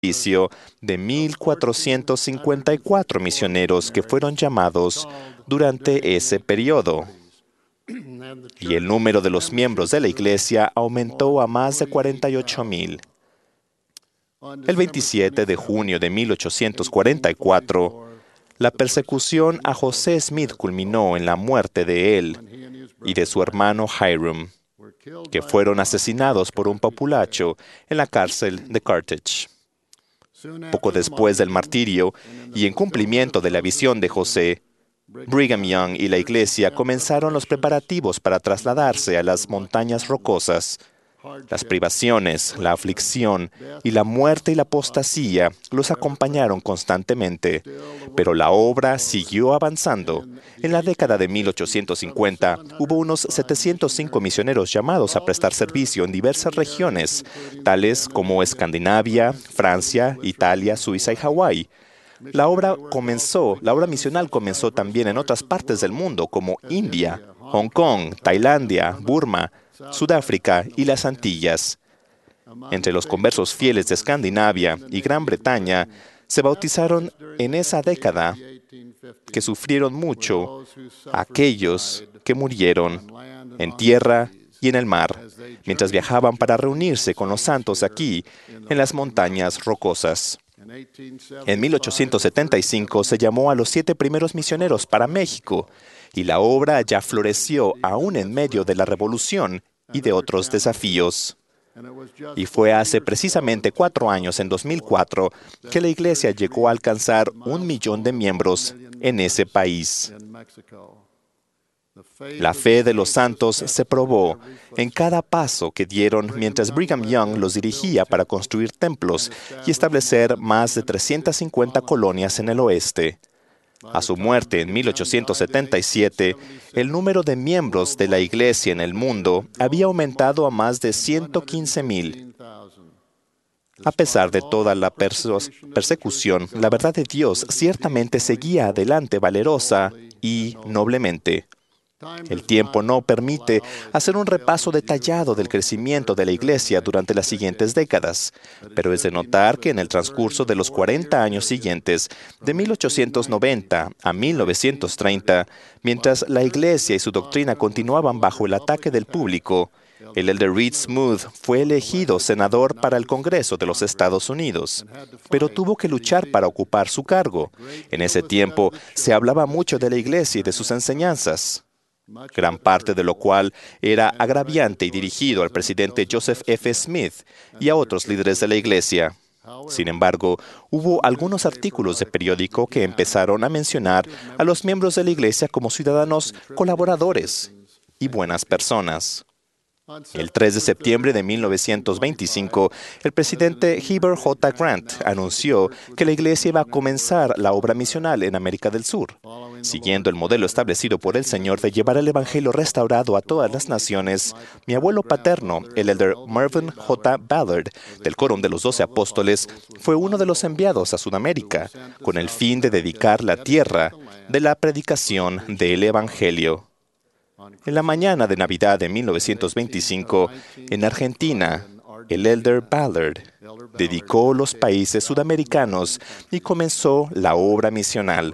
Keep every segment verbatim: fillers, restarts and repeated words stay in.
servicio de mil cuatrocientos cincuenta y cuatro misioneros que fueron llamados durante ese periodo. Y el número de los miembros de la iglesia aumentó a más de cuarenta y ocho mil. El veintisiete de junio de mil ochocientos cuarenta y cuatro, la persecución a José Smith culminó en la muerte de él y de su hermano Hiram, que fueron asesinados por un populacho en la cárcel de Carthage. Poco después del martirio y en cumplimiento de la visión de José, Brigham Young y la iglesia comenzaron los preparativos para trasladarse a las montañas rocosas. Las privaciones, la aflicción y la muerte y la apostasía los acompañaron constantemente, pero la obra siguió avanzando. En la década de mil ochocientos cincuenta, hubo unos setecientos cinco misioneros llamados a prestar servicio en diversas regiones, tales como Escandinavia, Francia, Italia, Suiza y Hawái. La obra comenzó, la obra misional comenzó también en otras partes del mundo, como India, Hong Kong, Tailandia, Burma, Sudáfrica y las Antillas. Entre los conversos fieles de Escandinavia y Gran Bretaña se bautizaron en esa década que sufrieron mucho aquellos que murieron en tierra y en el mar, mientras viajaban para reunirse con los santos aquí, en las montañas rocosas. En mil ochocientos setenta y cinco se llamó a los siete primeros misioneros para México, y la obra ya floreció aún en medio de la Revolución y de otros desafíos. Y fue hace precisamente cuatro años, en dos mil cuatro, que la iglesia llegó a alcanzar un millón de miembros en ese país. La fe de los santos se probó en cada paso que dieron mientras Brigham Young los dirigía para construir templos y establecer más de trescientas cincuenta colonias en el oeste. A su muerte en mil ochocientos setenta y siete, el número de miembros de la iglesia en el mundo había aumentado a más de ciento quince mil. A pesar de toda la persecución, la verdad de Dios ciertamente seguía adelante valerosa y noblemente. El tiempo no permite hacer un repaso detallado del crecimiento de la iglesia durante las siguientes décadas, pero es de notar que en el transcurso de los cuarenta años siguientes, de mil ochocientos noventa a mil novecientos treinta, mientras la iglesia y su doctrina continuaban bajo el ataque del público, el elder Reed Smoot fue elegido senador para el Congreso de los Estados Unidos, pero tuvo que luchar para ocupar su cargo. En ese tiempo se hablaba mucho de la iglesia y de sus enseñanzas, gran parte de lo cual era agraviante y dirigido al presidente Joseph F. Smith y a otros líderes de la iglesia. Sin embargo, hubo algunos artículos de periódico que empezaron a mencionar a los miembros de la iglesia como ciudadanos colaboradores y buenas personas. El tres de septiembre de mil novecientos veinticinco, el presidente Heber J. Grant anunció que la iglesia iba a comenzar la obra misional en América del Sur, siguiendo el modelo establecido por el Señor de llevar el evangelio restaurado a todas las naciones. Mi abuelo paterno, el elder Mervyn J. Ballard, del Quórum de los Doce Apóstoles, fue uno de los enviados a Sudamérica, con el fin de dedicar la tierra de la predicación del evangelio. En la mañana de Navidad de mil novecientos veinticinco, en Argentina, el elder Ballard dedicó los países sudamericanos y comenzó la obra misional.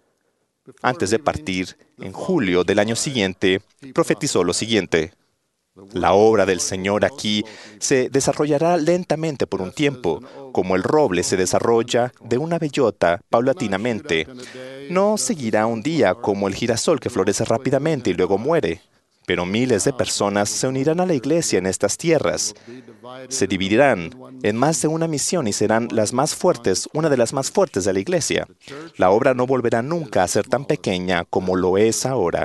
Antes de partir, en julio del año siguiente, profetizó lo siguiente: la obra del Señor aquí se desarrollará lentamente por un tiempo, como el roble se desarrolla de una bellota paulatinamente. No seguirá un día como el girasol que florece rápidamente y luego muere. Pero miles de personas se unirán a la iglesia en estas tierras. Se dividirán en más de una misión y serán las más fuertes, una de las más fuertes de la iglesia. La obra no volverá nunca a ser tan pequeña como lo es ahora.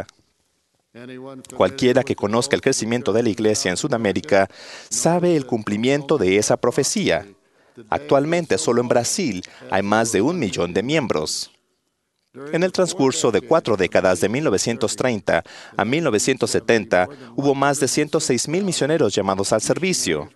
Cualquiera que conozca el crecimiento de la iglesia en Sudamérica sabe el cumplimiento de esa profecía. Actualmente, solo en Brasil hay más de un millón de miembros. En el transcurso de cuatro décadas, de mil novecientos treinta a mil novecientos setenta, hubo más de ciento seis mil misioneros llamados al servicio.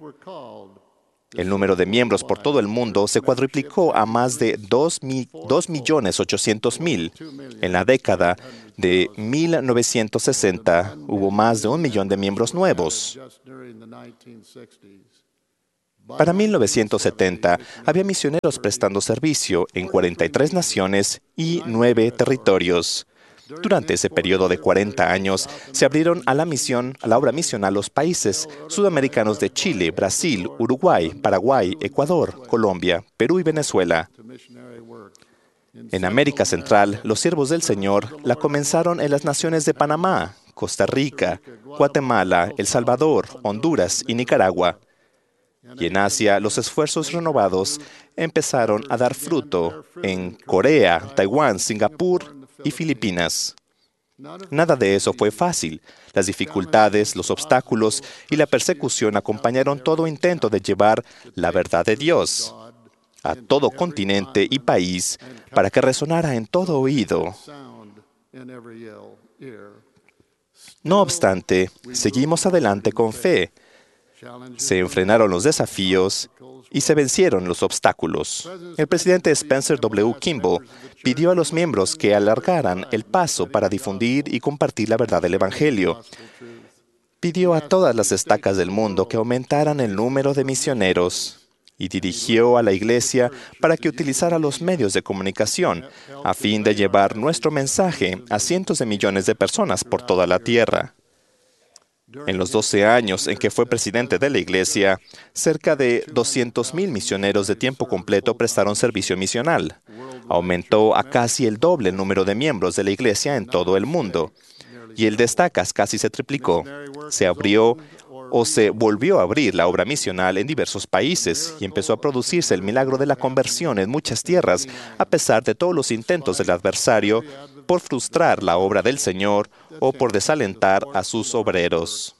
El número de miembros por todo el mundo se cuadruplicó a más de dos millones ochocientos mil. En la década de mil novecientos sesenta, hubo más de un millón de miembros nuevos. Para mil novecientos setenta, había misioneros prestando servicio en cuarenta y tres naciones y nueve territorios. Durante ese periodo de cuarenta años, se abrieron a la misión, a la obra misional los países sudamericanos de Chile, Brasil, Uruguay, Paraguay, Ecuador, Colombia, Perú y Venezuela. En América Central, los siervos del Señor la comenzaron en las naciones de Panamá, Costa Rica, Guatemala, El Salvador, Honduras y Nicaragua. Y en Asia, los esfuerzos renovados empezaron a dar fruto en Corea, Taiwán, Singapur y Filipinas. Nada de eso fue fácil. Las dificultades, los obstáculos y la persecución acompañaron todo intento de llevar la verdad de Dios a todo continente y país para que resonara en todo oído. No obstante, seguimos adelante con fe. Se enfrenaron los desafíos y se vencieron los obstáculos. El presidente Spencer W. Kimball pidió a los miembros que alargaran el paso para difundir y compartir la verdad del Evangelio. Pidió a todas las estacas del mundo que aumentaran el número de misioneros y dirigió a la Iglesia para que utilizara los medios de comunicación a fin de llevar nuestro mensaje a cientos de millones de personas por toda la tierra. En los doce años en que fue presidente de la Iglesia, cerca de doscientos mil misioneros de tiempo completo prestaron servicio misional. Aumentó a casi el doble el número de miembros de la Iglesia en todo el mundo. Y el de estacas casi se triplicó. Se abrió o se volvió a abrir la obra misional en diversos países y empezó a producirse el milagro de la conversión en muchas tierras, a pesar de todos los intentos del adversario por frustrar la obra del Señor o por desalentar a sus obreros.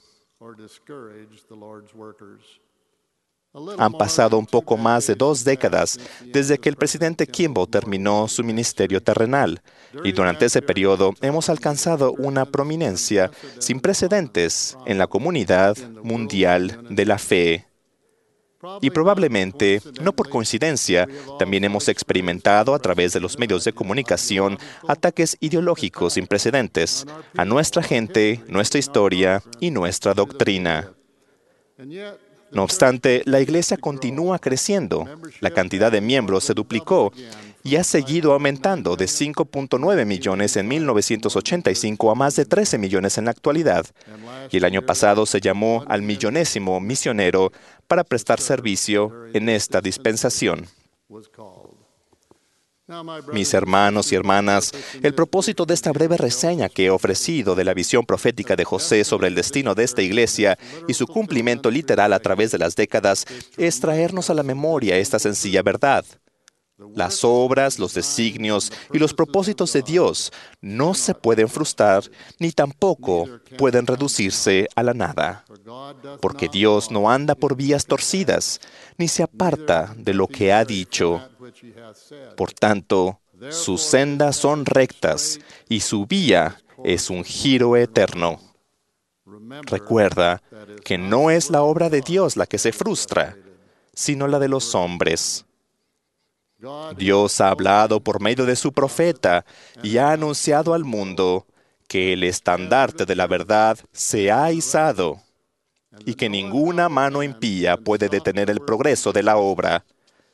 Han pasado un poco más de dos décadas desde que el presidente Kimball terminó su ministerio terrenal, y durante ese periodo hemos alcanzado una prominencia sin precedentes en la comunidad mundial de la fe. Y probablemente, no por coincidencia, también hemos experimentado a través de los medios de comunicación ataques ideológicos sin precedentes a nuestra gente, nuestra historia y nuestra doctrina. No obstante, la Iglesia continúa creciendo. La cantidad de miembros se duplicó y ha seguido aumentando de cinco punto nueve millones en mil novecientos ochenta y cinco a más de trece millones en la actualidad. Y el año pasado se llamó al millonésimo misionero para prestar servicio en esta dispensación. Mis hermanos y hermanas, el propósito de esta breve reseña que he ofrecido de la visión profética de José sobre el destino de esta iglesia y su cumplimiento literal a través de las décadas es traernos a la memoria esta sencilla verdad. Las obras, los designios y los propósitos de Dios no se pueden frustrar ni tampoco pueden reducirse a la nada, porque Dios no anda por vías torcidas ni se aparta de lo que ha dicho. Por tanto, sus sendas son rectas y su vía es un giro eterno. Recuerda que no es la obra de Dios la que se frustra, sino la de los hombres. Dios ha hablado por medio de su profeta y ha anunciado al mundo que el estandarte de la verdad se ha izado y que ninguna mano impía puede detener el progreso de la obra.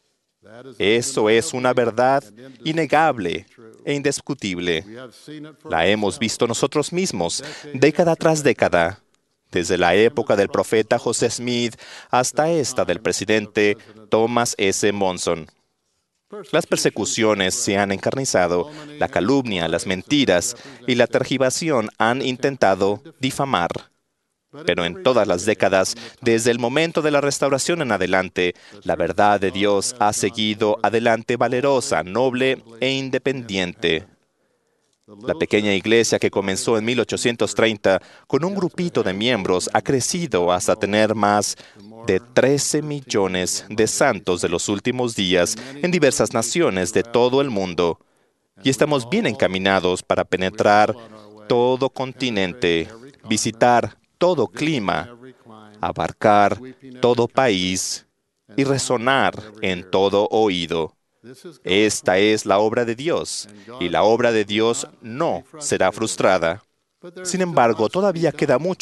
Eso es una verdad innegable e indiscutible. La hemos visto nosotros mismos, década tras década, desde la época del profeta José Smith hasta esta del presidente Thomas S. Monson. Las persecuciones se han encarnizado, la calumnia, las mentiras y la tergiversación han intentado difamar. Pero en todas las décadas, desde el momento de la restauración en adelante, la verdad de Dios ha seguido adelante valerosa, noble e independiente. La pequeña iglesia que comenzó en mil ochocientos treinta con un grupito de miembros ha crecido hasta tener más de trece millones de santos de los últimos días en diversas naciones de todo el mundo. Y estamos bien encaminados para penetrar todo continente, visitar todo clima, abarcar todo país y resonar en todo oído. Esta es la obra de Dios, y la obra de Dios no será frustrada. Sin embargo, todavía queda mucho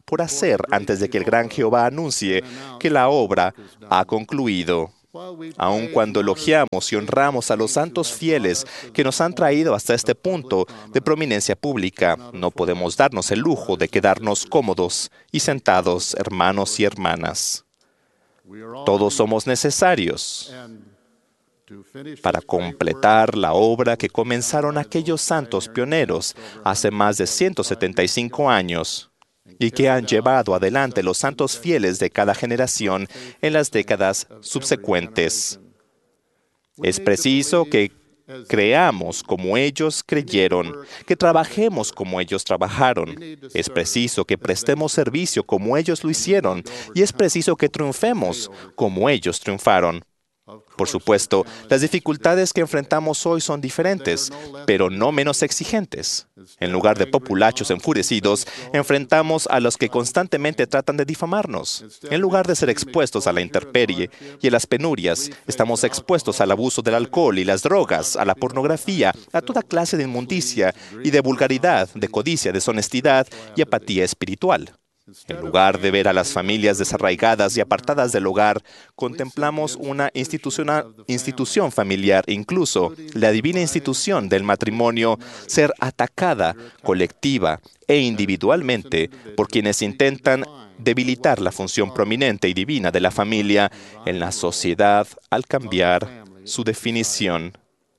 por hacer antes de que el gran Jehová anuncie que la obra ha concluido. Aun cuando elogiamos y honramos a los santos fieles que nos han traído hasta este punto de prominencia pública, no podemos darnos el lujo de quedarnos cómodos y sentados, hermanos y hermanas. Todos somos necesarios para completar la obra que comenzaron aquellos santos pioneros hace más de ciento setenta y cinco años y que han llevado adelante los santos fieles de cada generación en las décadas subsecuentes. Es preciso que creamos como ellos creyeron, que trabajemos como ellos trabajaron. Es preciso que prestemos servicio como ellos lo hicieron y es preciso que triunfemos como ellos triunfaron. Por supuesto, las dificultades que enfrentamos hoy son diferentes, pero no menos exigentes. En lugar de populachos enfurecidos, enfrentamos a los que constantemente tratan de difamarnos. En lugar de ser expuestos a la intemperie y a las penurias, estamos expuestos al abuso del alcohol y las drogas, a la pornografía, a toda clase de inmundicia y de vulgaridad, de codicia, deshonestidad y apatía espiritual. En lugar de ver a las familias desarraigadas y apartadas del hogar, contemplamos una institución familiar, incluso la divina institución del matrimonio, ser atacada colectiva e individualmente por quienes intentan debilitar la función prominente y divina de la familia en la sociedad al cambiar su definición.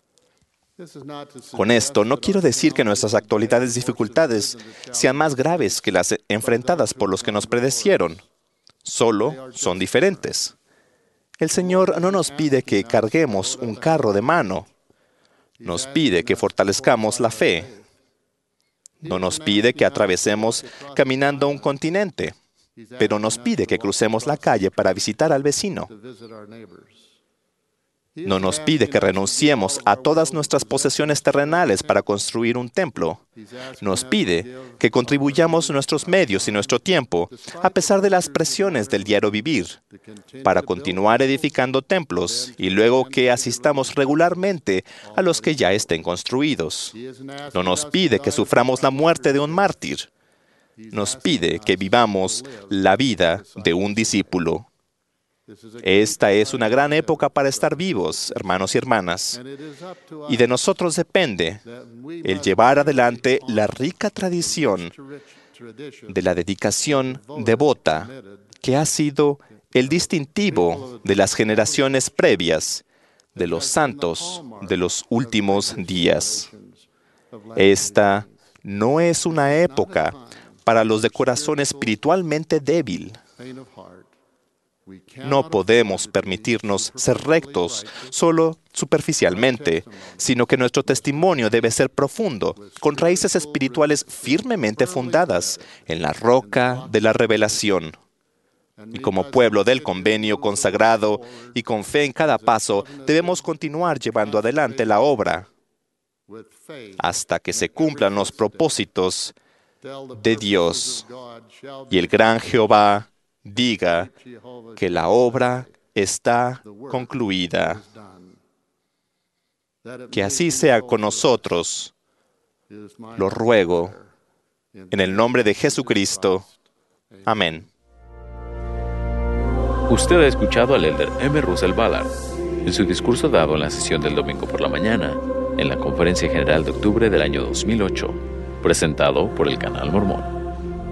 Con esto no quiero decir que nuestras actuales dificultades sean más graves que las enfrentadas por los que nos predecieron. Solo son diferentes. El Señor no nos pide que carguemos un carro de mano. Nos pide que fortalezcamos la fe. No nos pide que atravesemos caminando un continente, pero nos pide que crucemos la calle para visitar al vecino. No nos pide que renunciemos a todas nuestras posesiones terrenales para construir un templo. Nos pide que contribuyamos nuestros medios y nuestro tiempo, a pesar de las presiones del diario vivir, para continuar edificando templos y luego que asistamos regularmente a los que ya estén construidos. No nos pide que suframos la muerte de un mártir. Nos pide que vivamos la vida de un discípulo. Esta es una gran época para estar vivos, hermanos y hermanas, y de nosotros depende el llevar adelante la rica tradición de la dedicación devota que ha sido el distintivo de las generaciones previas, de los santos de los últimos días. Esta no es una época para los de corazón espiritualmente débil. No podemos permitirnos ser rectos solo superficialmente, sino que nuestro testimonio debe ser profundo, con raíces espirituales firmemente fundadas en la roca de la revelación. Y como pueblo del convenio consagrado y con fe en cada paso, debemos continuar llevando adelante la obra hasta que se cumplan los propósitos de Dios y el gran Jehová diga que la obra está concluida. Que así sea con nosotros, lo ruego, en el nombre de Jesucristo. Amén. Usted ha escuchado al elder M. Russell Ballard en su discurso dado en la sesión del domingo por la mañana, en la Conferencia General de octubre del año dos mil ocho, presentado por el Canal Mormón.